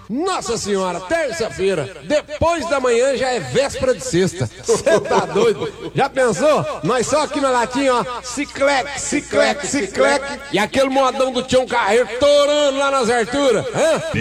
Nossa senhora, terça-feira, depois da manhã já é véspera de sexta. Você tá doido? Já pensou? Nós só aqui na latinha, ó, cicleque, cicleque, cicleque. E aquele modão do Tião Carreiro torando lá nas Arturas. Hã?